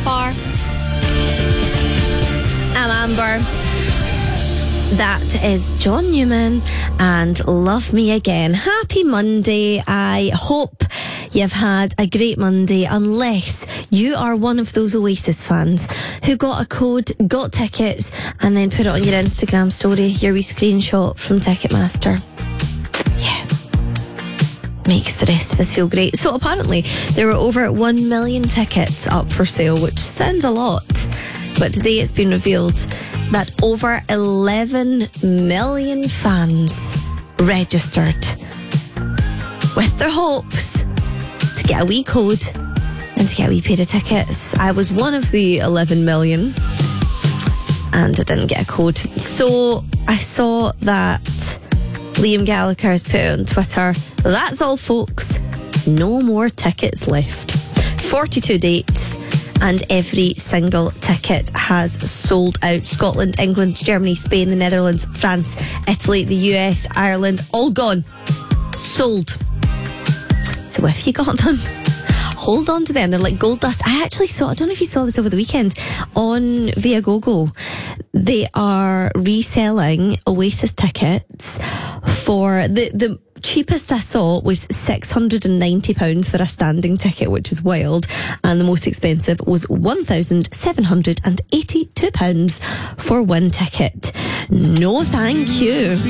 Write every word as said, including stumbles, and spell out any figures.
far. I'm Amber. That is John Newman and Love Me Again. Happy Monday. I hope you've had a great Monday, unless you are one of those Oasis fans who got a code, got tickets, and then put it on your Instagram story, your wee screenshot from Ticketmaster. Yeah. Makes the rest of us feel great. So apparently there were over one million tickets up for sale, which sounds a lot. But today it's been revealed that over eleven million fans registered with their hopes to get a wee code and to get a wee pair of tickets. I was one of the eleven million and I didn't get a code. So I saw that Liam Gallagher has put it on Twitter, that's all folks, no more tickets left. forty-two dates and every single ticket has sold out. Scotland, England, Germany, Spain, the Netherlands, France, Italy, the U S, Ireland, all gone. Sold. So if you got them, hold on to them. They're like gold dust. I actually saw, I don't know if you saw this over the weekend, on Viagogo. They are reselling Oasis tickets for the, the cheapest I saw was six hundred ninety pounds for a standing ticket, which is wild, and the most expensive was one thousand seven hundred eighty-two pounds for one ticket. No thank you.